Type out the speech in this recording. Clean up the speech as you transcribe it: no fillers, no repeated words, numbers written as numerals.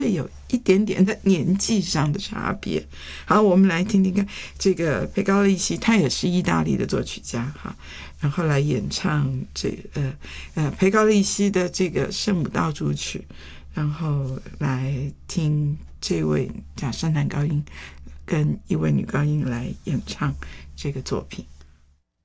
会有一点点的年纪上的差别。好，我们来听听看这个佩高利西，他也是意大利的作曲家哈，然后来演唱佩高利西的这个圣母道主曲，然后来听这位假声男高音跟一位女高音来演唱这个作品。